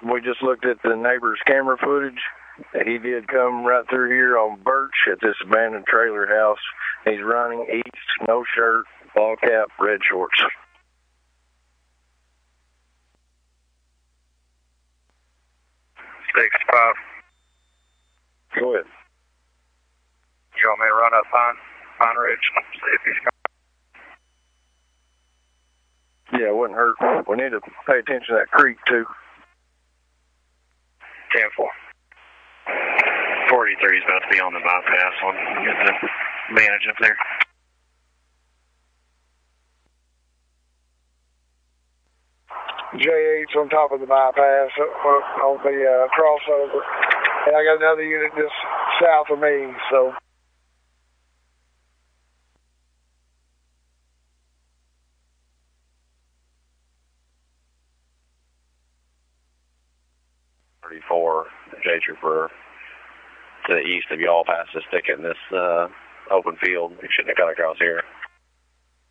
We just looked at the neighbor's camera footage. He did come right through here on Birch at this abandoned trailer house. He's running east, no shirt, ball cap, red shorts. 65. Go ahead. You want me to run up Pine Ridge and see if he's coming? Yeah, it wouldn't hurt. We need to pay attention to that creek, too. 10-4. 43 is about to be on the bypass on get the advantage up there. J8's on top of the bypass on the crossover. And I got another unit just south of me, so. J Trooper to the east of y'all past this thicket in this open field. You shouldn't have got across here.